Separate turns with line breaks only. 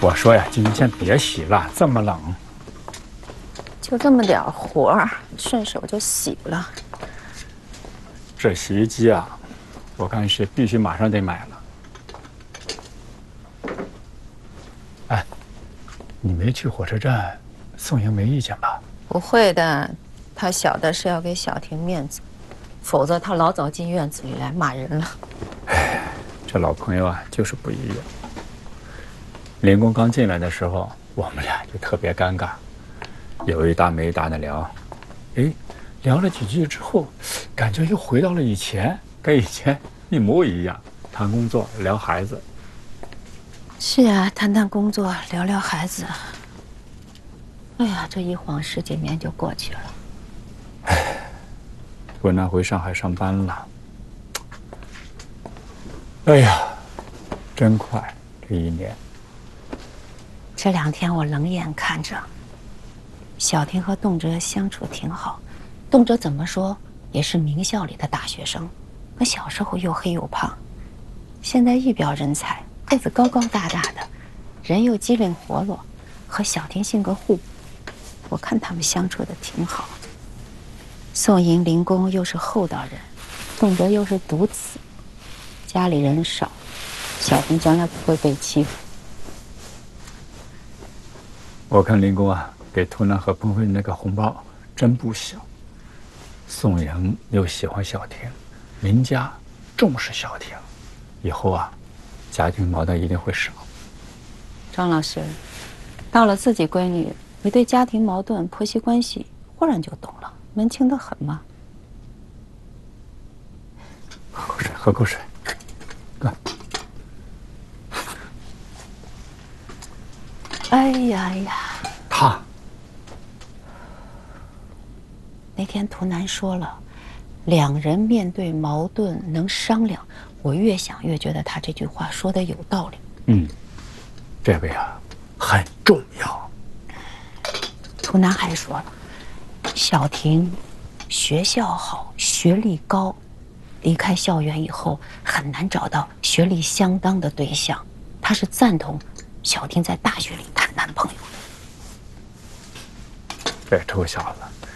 我说呀，今天先别洗了，这么冷。
就这么点活儿，顺手就洗了。
这洗衣机啊，我看是必须马上得买了。哎，你没去火车站，宋莹没意见吧？
不会的，他晓得是要给小婷面子，否则他老早进院子里来骂人了。
哎，这老朋友啊，就是不一样。林工刚进来的时候，我们俩就特别尴尬，有一搭没一搭的聊。哎，聊了几句之后，感觉又回到了以前，跟以前一模一样，谈工作，聊孩子。
是啊，谈谈工作，聊聊孩子。哎呀，这一晃10几年就过去了。
哎，文娜回上海上班了。哎呀，真快，这一年。
这2天我冷眼看着，小婷和动辄相处挺好。动辄怎么说也是名校里的大学生，可小时候又黑又胖，现在一表人才，个子高高大大的，人又机灵活络，和小婷性格互补。我看他们相处的挺好。宋莹、林公又是厚道人，动辄又是独子，家里人少，小婷将来不会被欺负。
我看林工啊，给图南和鹏飞那个红包真不小。宋莹又喜欢小婷，林家重视小婷，以后啊，家庭矛盾一定会少。
张老师，到了自己闺女，你对家庭矛盾、婆媳关系忽然就懂了，门清得很吗？
喝口水，喝口水。哥，
哎呀呀！
烫。
那天图南说了，2人面对矛盾能商量。我越想越觉得他这句话说的有道理。
这个呀很重要。
图南还说了，小婷学校好，学历高，离开校园以后很难找到学历相当的对象。他是赞同小婷在大学里谈男朋友的。
这臭小子